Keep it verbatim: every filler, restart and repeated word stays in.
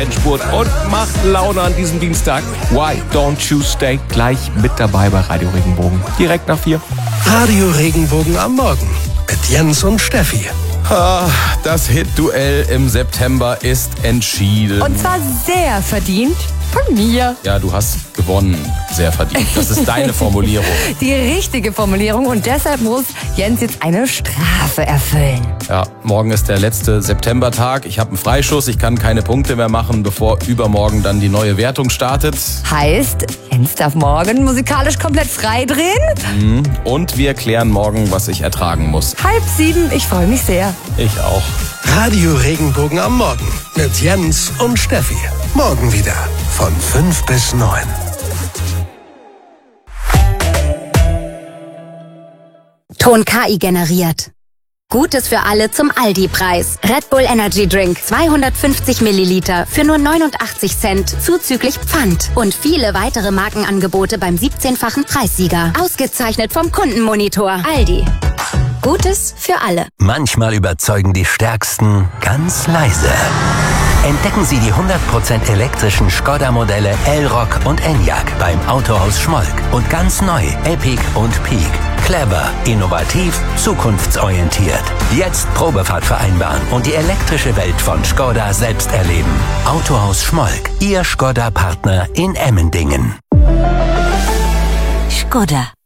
Endspurt und macht Laune an diesem Dienstag. Why don't you stay gleich mit dabei bei Radio Regenbogen? Direkt nach vier. Radio Regenbogen am Morgen mit Jens und Steffi. Ah, das Hit-Duell im September ist entschieden. Und zwar sehr verdient von mir. Ja, du hast gewonnen. Sehr verdient. Das ist deine Formulierung. Die richtige Formulierung und deshalb muss Jens jetzt eine Strafe erfüllen. Ja, morgen ist der letzte Septembertag. Ich habe einen Freischuss. Ich kann keine Punkte mehr machen, bevor übermorgen dann die neue Wertung startet. Heißt, Jens darf morgen musikalisch komplett frei drehen? Mhm. Und wir klären morgen, was ich ertragen muss. Halb sieben, ich freue mich sehr. Ich auch. Radio Regenbogen am Morgen mit Jens und Steffi. Morgen wieder von fünf bis neun. Ton K I generiert. Gutes für alle zum Aldi-Preis. Red Bull Energy Drink zweihundertfünfzig Milliliter für nur neunundachtzig Cent zuzüglich Pfand. Und viele weitere Markenangebote beim siebzehnfachen Preissieger. Ausgezeichnet vom Kundenmonitor. Aldi. Gutes für alle. Manchmal überzeugen die Stärksten ganz leise. Entdecken Sie die hundert Prozent elektrischen Skoda-Modelle Elroq und Enyaq beim Autohaus Schmolk. Und ganz neu Epiq und Peak. Clever, innovativ, zukunftsorientiert. Jetzt Probefahrt vereinbaren und die elektrische Welt von Skoda selbst erleben. Autohaus Schmolk, Ihr Skoda-Partner in Emmendingen. Skoda.